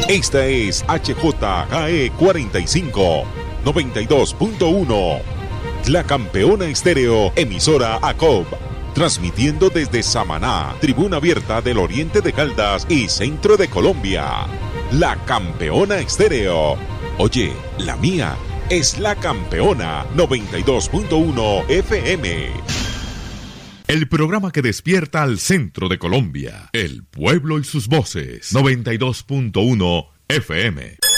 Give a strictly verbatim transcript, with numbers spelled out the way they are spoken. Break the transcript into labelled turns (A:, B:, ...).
A: Esta es H J K E cuarenta y cinco, noventa y dos punto uno. La Campeona Estéreo, emisora A C O B. Transmitiendo desde Samaná, Tribuna Abierta del Oriente de Caldas y Centro de Colombia. La Campeona Estéreo. Oye, la mía es La Campeona noventa y dos punto uno F M.
B: El programa que despierta al centro de Colombia. El pueblo y sus voces. noventa y dos punto uno F M.